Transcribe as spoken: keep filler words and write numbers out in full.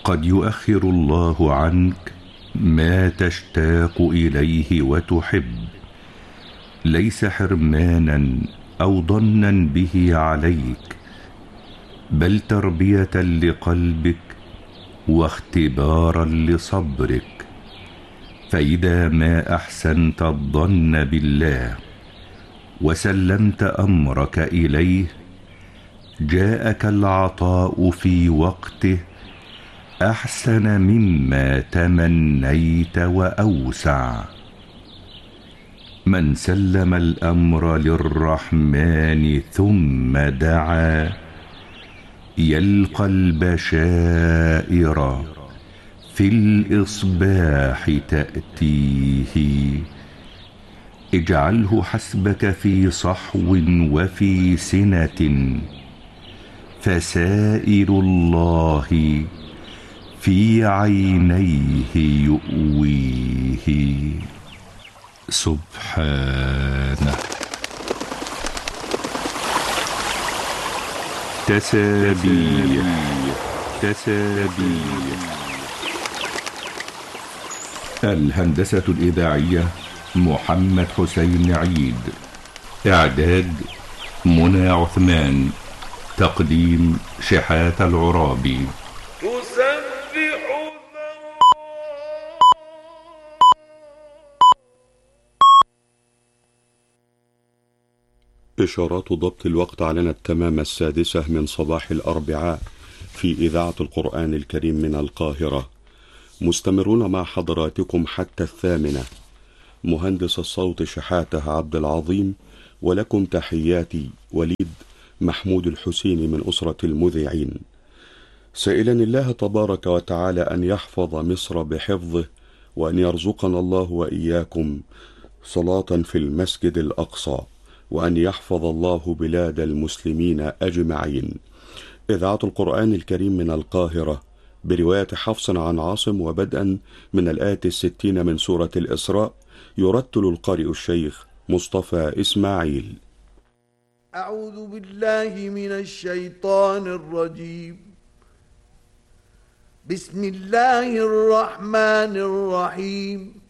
قد يؤخر الله عنك ما تشتاق إليه وتحب، ليس حرمانا أو ضنا به عليك، بل تربية لقلبك واختبارا لصبرك. فإذا ما أحسنت الظن بالله وسلمت أمرك إليه، جاءك العطاء في وقته أحسن مما تمنيت وأوسع. من سلم الأمر للرحمن ثم دعا، يلقى البشائر في الإصباح تأتيه. اجعله حسبك في صحو وفي سنة، فسائر الله في عينيه يؤويه. سبحانه. تسابيح تسابيح. الهندسة الإذاعية محمد حسين عيد. إعداد منى عثمان. تقديم شحات العرابي. إشارات ضبط الوقت أعلنت تمام السادسة من صباح الأربعاء في إذاعة القرآن الكريم من القاهرة. مستمرون مع حضراتكم حتى الثامنة. مهندس الصوت شحاته عبد العظيم، ولكم تحياتي وليد محمود الحسيني من أسرة المذيعين، سائلا الله تبارك وتعالى أن يحفظ مصر بحفظه، وأن يرزقنا الله وإياكم صلاة في المسجد الأقصى، وأن يحفظ الله بلاد المسلمين أجمعين. إذاعة القرآن الكريم من القاهرة برواية حفص عن عاصم، وبدءا من الآية الستين من سورة الإسراء، يرتل القارئ الشيخ مصطفى إسماعيل. أعوذ بالله من الشيطان الرجيم. بسم الله الرحمن الرحيم.